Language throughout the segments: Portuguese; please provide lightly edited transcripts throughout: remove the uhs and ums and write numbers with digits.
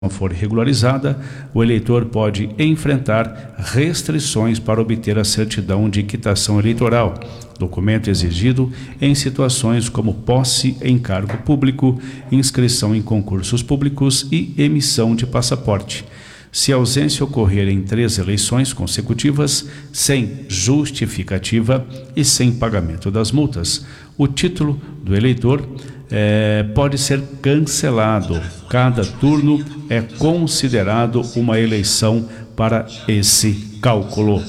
for regularizada, o eleitor pode enfrentar restrições para obter a certidão de quitação eleitoral, documento exigido em situações como posse em cargo público, inscrição em concursos públicos e emissão de passaporte. Se a ausência ocorrer em 3 eleições consecutivas, sem justificativa e sem pagamento das multas, o título do eleitor pode ser cancelado. Cada turno é considerado uma eleição para esse cálculo.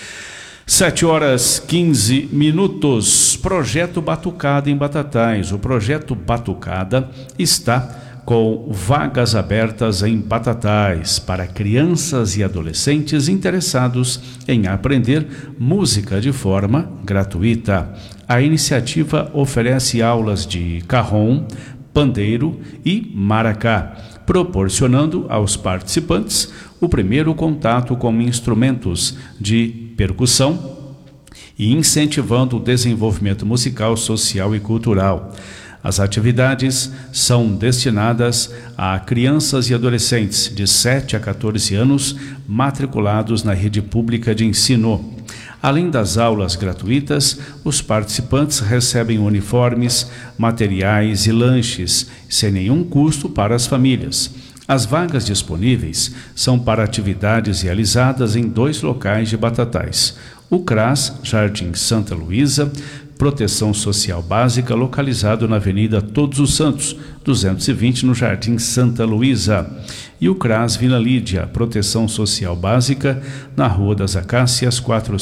7h15. Projeto Batucada em Batatais. O projeto Batucada está com vagas abertas em Batatais para crianças e adolescentes interessados em aprender música de forma gratuita. A iniciativa oferece aulas de cajón, pandeiro e maracá, proporcionando aos participantes o primeiro contato com instrumentos de percussão e incentivando o desenvolvimento musical, social e cultural. As atividades são destinadas a crianças e adolescentes de 7 a 14 anos matriculados na rede pública de ensino. Além das aulas gratuitas, os participantes recebem uniformes, materiais e lanches, sem nenhum custo para as famílias. As vagas disponíveis são para atividades realizadas em 2 locais de Batatais: o CRAS Jardim Santa Luísa, Proteção Social Básica, localizado na Avenida Todos os Santos, 220, no Jardim Santa Luísa, e o CRAS Vila Lídia, Proteção Social Básica, na Rua das Acácias,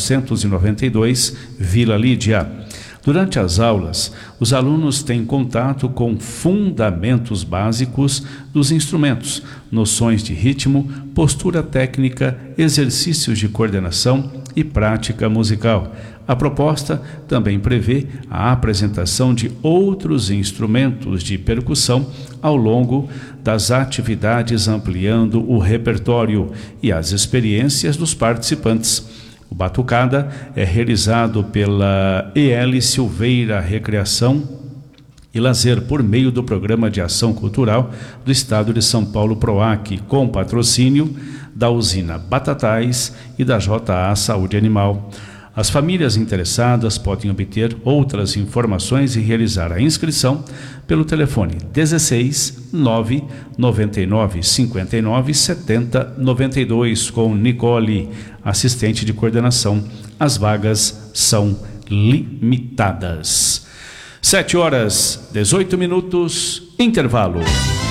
492, Vila Lídia. Durante as aulas, os alunos têm contato com fundamentos básicos dos instrumentos, noções de ritmo, postura técnica, exercícios de coordenação e prática musical. A proposta também prevê a apresentação de outros instrumentos de percussão ao longo das atividades, ampliando o repertório e as experiências dos participantes. O Batucada é realizado pela EL Silveira Recreação e Lazer por meio do Programa de Ação Cultural do Estado de São Paulo, PROAC, com patrocínio da usina Batatais e da JA Saúde Animal. As famílias interessadas podem obter outras informações e realizar a inscrição pelo telefone 16 999 59 70 92 com Nicole, assistente de coordenação. As vagas são limitadas. 7h18, intervalo.